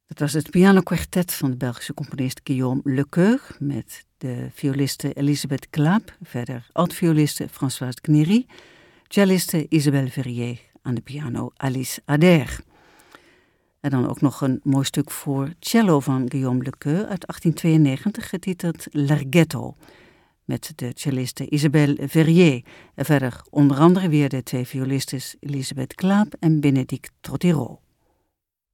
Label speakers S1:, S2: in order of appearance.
S1: Dat was het pianokwartet van de Belgische componist Guillaume Lequeur met de violiste Elisabeth Klaap, verder altvioliste Françoise Knery, celliste Isabelle Verrier, aan de piano Alice Adair. En dan ook nog een mooi stuk voor cello van Guillaume Lequeur uit 1892, getiteld Larghetto, met de celliste Isabelle Verrier. En verder onder andere weer de twee violistes Elisabeth Klaap en Bénédicte Trottireau.